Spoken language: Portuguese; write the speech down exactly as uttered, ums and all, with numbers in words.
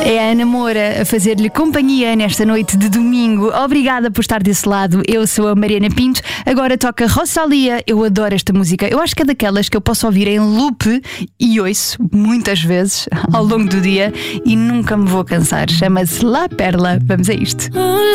É a Ana Moura a fazer-lhe companhia nesta noite de domingo. Obrigada por estar desse lado. Eu sou a Mariana Pinto. Agora toca Rosalía. Eu adoro esta música. Eu acho que é daquelas que eu posso ouvir em loop e ouço muitas vezes ao longo do dia e nunca me vou cansar. Chama-se La Perla. Vamos a isto.